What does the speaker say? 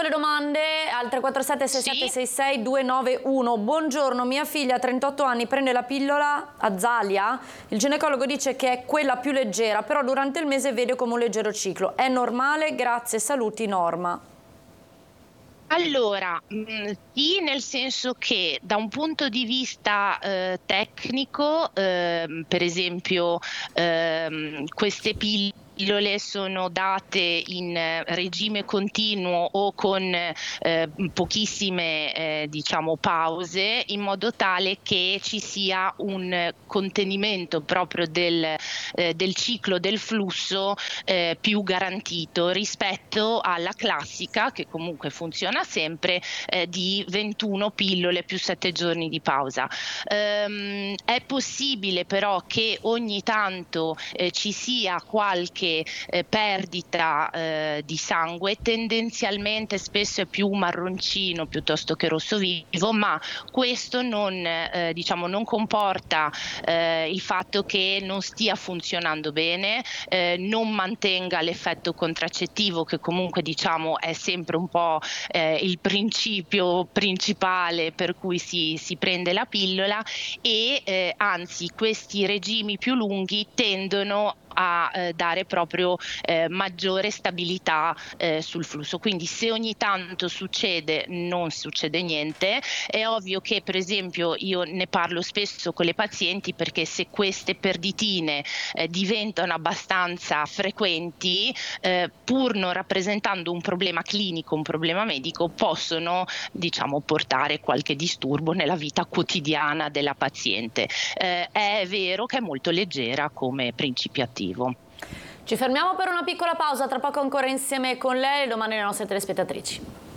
domande al 347 6766 291. Buongiorno, mia figlia ha 38 anni, prende la pillola Azalia, il ginecologo dice che è quella più leggera, però durante il mese vede come un leggero ciclo. È normale? Grazie, saluti Norma. Allora, sì, nel senso che da un punto di vista tecnico, per esempio, queste pillole sono date in regime continuo o con pochissime diciamo pause, in modo tale che ci sia un contenimento proprio del ciclo del flusso più garantito rispetto alla classica, che comunque funziona sempre, di 21 pillole più 7 giorni di pausa. È possibile però che ogni tanto ci sia qualche perdita di sangue, tendenzialmente spesso è più marroncino piuttosto che rosso vivo, ma questo non, diciamo, non comporta il fatto che non stia funzionando bene, non mantenga l'effetto contraccettivo, che comunque diciamo è sempre un po' il principio principale per cui si prende la pillola, e anzi questi regimi più lunghi tendono a dare proprio maggiore stabilità sul flusso. Quindi se ogni tanto succede, non succede niente. È ovvio che per esempio io ne parlo spesso con le pazienti, perché se queste perditine diventano abbastanza frequenti, pur non rappresentando un problema clinico, un problema medico, possono diciamo portare qualche disturbo nella vita quotidiana della paziente. È vero che è molto leggera come principio attivo. Ci fermiamo per una piccola pausa, tra poco ancora insieme con lei le domande delle nostre telespettatrici.